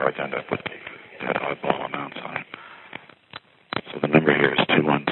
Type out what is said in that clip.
cards end up with that oddball amount sign. So the number here is 212.